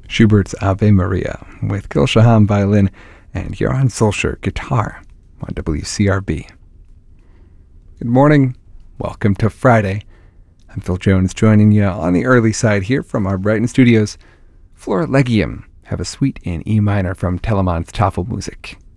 Schubert's Ave Maria with Gil Shaham violin and Johann Solscher guitar on WCRB. Good morning. Welcome to Friday. I'm Phil Jones joining you on the early side here from our Brighton studios. Flora Legium have a suite in E minor from Telemann's Tafelmusik.